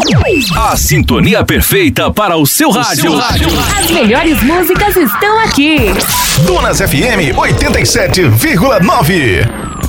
A sintonia perfeita para o seu rádio. As melhores músicas estão aqui. Dunas FM 87,9.